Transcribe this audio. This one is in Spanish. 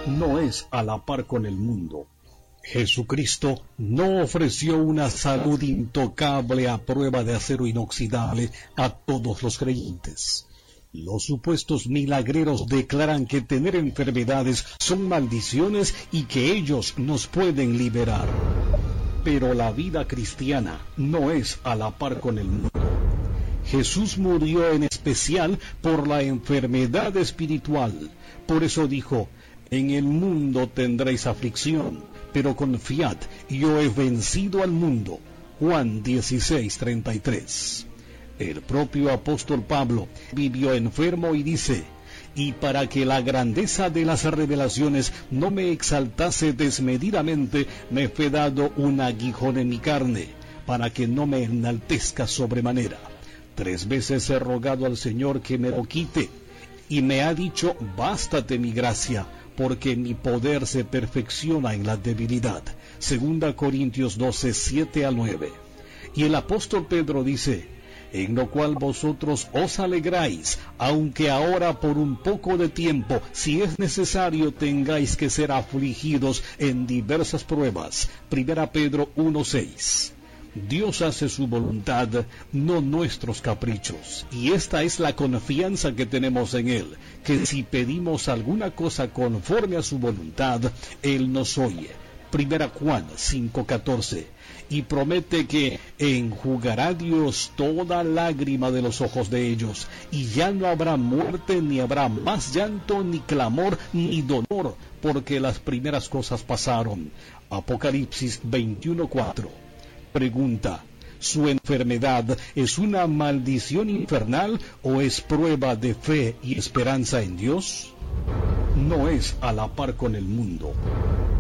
no es a la par con el mundo. Jesucristo no ofreció una salud intocable a prueba de acero inoxidable a todos los creyentes. Los supuestos milagreros declaran que tener enfermedades son maldiciones y que ellos nos pueden liberar. Pero la vida cristiana no es a la par con el mundo. Jesús murió en especial por la enfermedad espiritual. Por eso dijo: en el mundo tendréis aflicción, pero confiad, yo he vencido al mundo. Juan 16:33. El propio apóstol Pablo vivió enfermo y dice: y para que la grandeza de las revelaciones no me exaltase desmedidamente, me fue dado un aguijón en mi carne, para que no me enaltezca sobremanera. 3 veces he rogado al Señor que me lo quite, y me ha dicho: bástate mi gracia, porque mi poder se perfecciona en la debilidad. 2 Corintios 12, 7-9. Y el apóstol Pedro dice: en lo cual vosotros os alegráis, aunque ahora por un poco de tiempo, si es necesario, tengáis que ser afligidos en diversas pruebas. 1 Pedro 1:6. Dios hace su voluntad, no nuestros caprichos. Y esta es la confianza que tenemos en Él, que si pedimos alguna cosa conforme a su voluntad, Él nos oye. 1 Juan 5:14. Y promete que enjugará Dios toda lágrima de los ojos de ellos, y ya no habrá muerte, ni habrá más llanto, ni clamor, ni dolor, porque las primeras cosas pasaron. Apocalipsis 21:4. Pregunta: ¿su enfermedad es una maldición infernal o es prueba de fe y esperanza en Dios? No es a la par con el mundo.